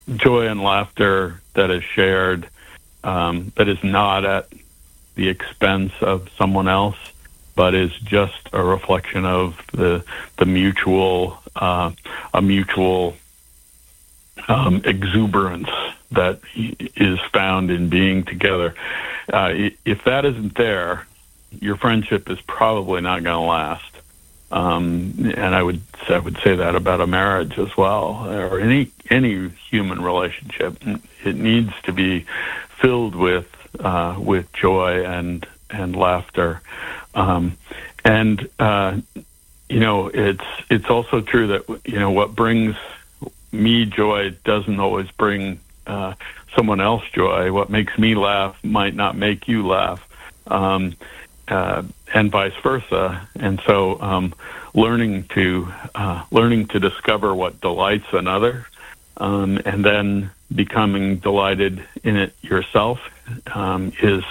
joy and laughter that is shared, that is not at the expense of someone else, but is just a reflection of the mutual a mutual exuberance that is found in being together. If that isn't there, your friendship is probably not going to last. And I would say that about a marriage as well, or any human relationship. It needs to be filled with joy and laughter. It's also true that what brings me joy doesn't always bring someone else joy. What makes me laugh might not make you laugh. And vice versa. And so learning to discover what delights another, and then becoming delighted in it yourself, is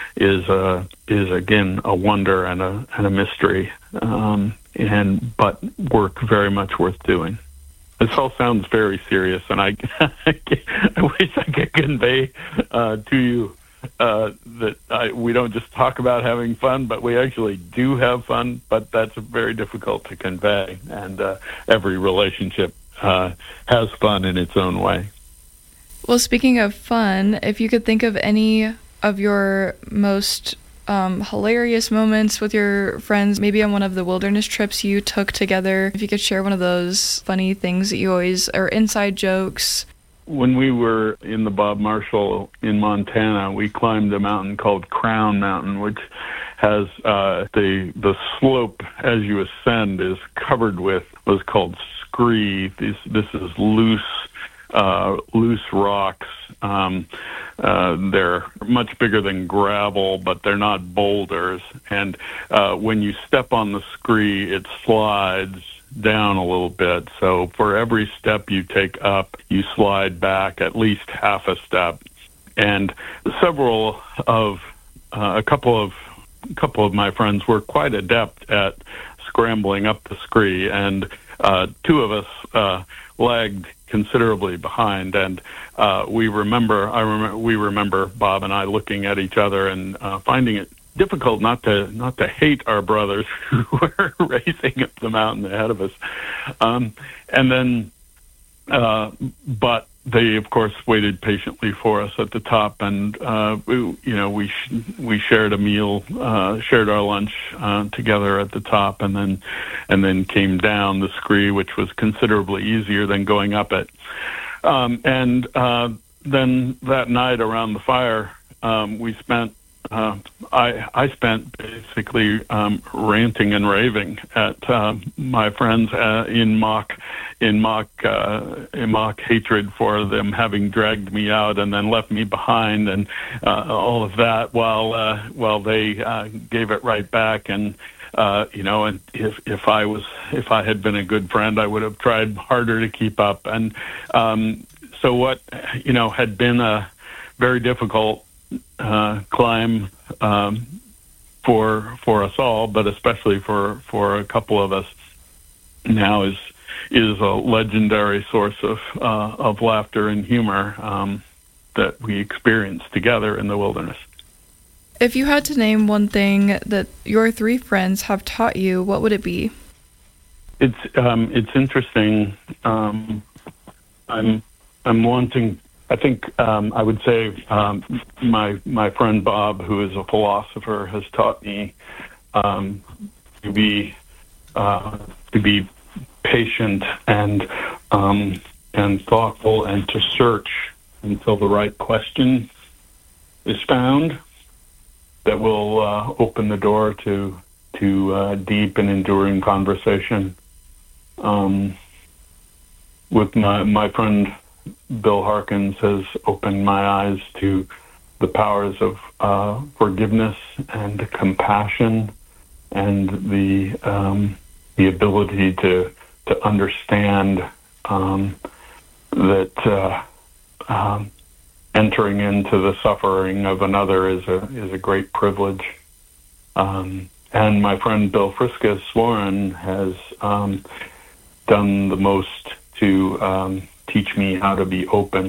again a wonder and a mystery, but work very much worth doing. This all sounds very serious, and I wish I could convey to you that we don't just talk about having fun, but we actually do have fun, but that's very difficult to convey, and every relationship has fun in its own way. Well, speaking of fun, if you could think of any of your most hilarious moments with your friends, maybe on one of the wilderness trips you took together, if you could share one of those funny things that you always, or inside jokes. When we were in the Bob Marshall in Montana, we climbed a mountain called Crown Mountain, which has the slope as you ascend is covered with what's called scree. This is loose rocks. They're much bigger than gravel, but they're not boulders. And when you step on the scree, it slides down a little bit. So for every step you take up, you slide back at least half a step. And a couple of my friends were quite adept at scrambling up the scree, and two of us lagged considerably behind. And we remember Bob and I looking at each other and finding it difficult not to hate our brothers who were racing up the mountain ahead of us, but they of course waited patiently for us at the top, and we shared a meal, shared our lunch together at the top, and then came down the scree, which was considerably easier than going up it, and then that night around the fire, I spent basically ranting and raving at my friends in mock hatred for them having dragged me out and then left me behind, and all of that while they gave it right back. And and if I had been a good friend, I would have tried harder to keep up. And so what had been a very difficult climb for us all, but especially for a couple of us, now is a legendary source of laughter and humor that we experience together in the wilderness. If you had to name one thing that your three friends have taught you, what would it be? It's interesting. I'm wanting. I think I would say my friend Bob, who is a philosopher, has taught me to be patient and thoughtful, and to search until the right question is found that will open the door to deep and enduring conversation. With my friend Bill Harkins has opened my eyes to the powers of forgiveness and compassion, and the ability to understand that entering into the suffering of another is a great privilege. And my friend Bill Friskus Warren has done the most to teach me how to be open